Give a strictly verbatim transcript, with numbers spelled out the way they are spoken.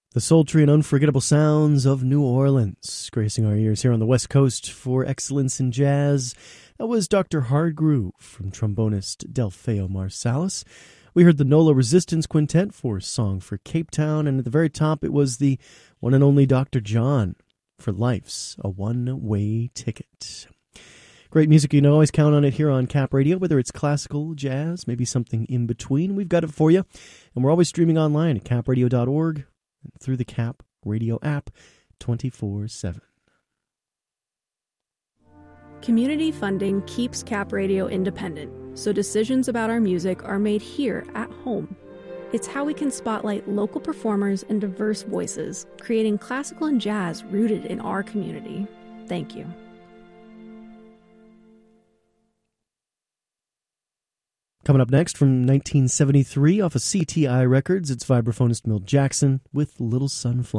The sultry and unforgettable sounds of New Orleans, gracing our ears here on the West Coast for excellence in jazz. That was Doctor Hardgroove from trombonist Delfeo Marsalis. We heard the Nola Resistance Quintet for Song for Cape Town, and at the very top it was the one and only Doctor John for Life's a One-Way Ticket. Great music, you can always count on it here on Cap Radio, whether it's classical, jazz, maybe something in between. We've got it for you, and we're always streaming online at cap radio dot org and through the Cap Radio app twenty-four seven. Community funding keeps Cap Radio independent, so decisions about our music are made here at home. It's how we can spotlight local performers and diverse voices, creating classical and jazz rooted in our community. Thank you. Coming up next from nineteen seventy-three off of C T I Records, it's vibraphonist Milt Jackson with Little Sunflower.